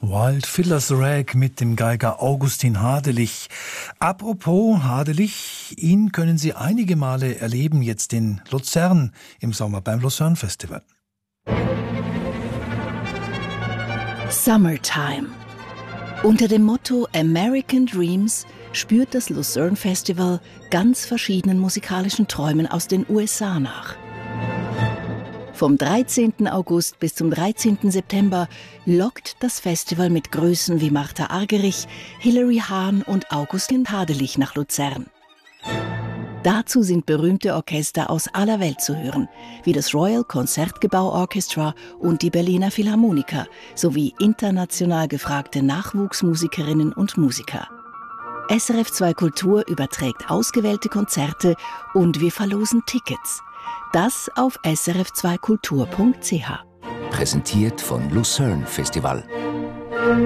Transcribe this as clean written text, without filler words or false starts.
Wild Fillers Rag mit dem Geiger Augustin Hadelich. Apropos Hadelich, ihn können Sie einige Male erleben, jetzt in Luzern im Sommer beim Lucerne Festival. Summertime. Unter dem Motto American Dreams spürt das Lucerne Festival ganz verschiedenen musikalischen Träumen aus den USA nach. Vom 13. August bis zum 13. September lockt das Festival mit Größen wie Martha Argerich, Hilary Hahn und Augustin Hadelich nach Luzern. Dazu sind berühmte Orchester aus aller Welt zu hören, wie das Royal Concertgebouw Orchestra und die Berliner Philharmoniker, sowie international gefragte Nachwuchsmusikerinnen und Musiker. SRF 2 Kultur überträgt ausgewählte Konzerte und wir verlosen Tickets. Das auf srf2kultur.ch. Präsentiert von Lucerne Festival.